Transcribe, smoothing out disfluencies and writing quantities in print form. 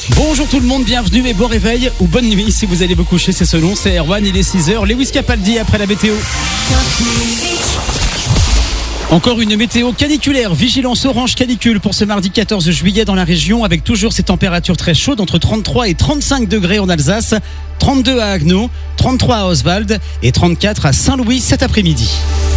Bonjour tout le monde, bienvenue et bon réveil ou bonne nuit si vous allez vous coucher, c'est selon, c'est Erwan, il est 6h, Lewis Capaldi après la météo. Encore une météo caniculaire, vigilance orange canicule pour ce mardi 14 juillet dans la région avec toujours ces températures très chaudes entre 33 et 35 degrés en Alsace, 32 à Haguenau, 33 à Oswald et 34 à Saint-Louis cet après-midi.